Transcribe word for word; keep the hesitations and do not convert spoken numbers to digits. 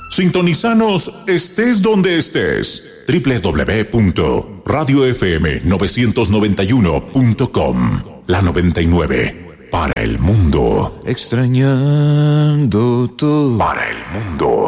Sintonizanos estés donde estés. doble u doble u doble u punto radio f m novecientos noventa y uno punto com. La noventa y nueve para el mundo. Extrañando todo. Para el mundo.